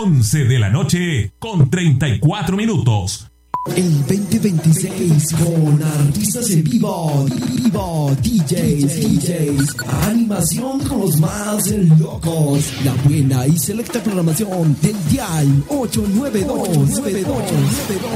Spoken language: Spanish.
11 de la noche con 34 minutos. El 2026 con artistas en vivo, DJs, animación con los más locos, la buena y selecta programación del dial 892.